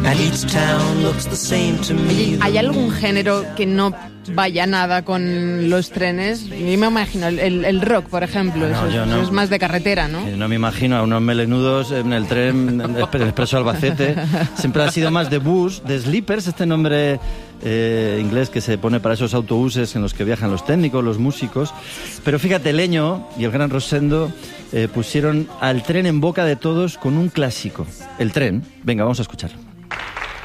and each town looks the same to me. ¿Hay algún género que no vaya nada con los trenes? Yo me imagino el rock, por ejemplo, No, eso es más de carretera, ¿no? No me imagino a unos melenudos en el tren Expreso Albacete. Siempre ha sido más de bus, de sleepers, este nombre inglés que se pone para esos autobuses en los que viajan los técnicos, los músicos. Pero fíjate, Leño y el gran Rosendo pusieron al tren en boca de todos con un clásico, el tren. Venga, vamos a escucharlo.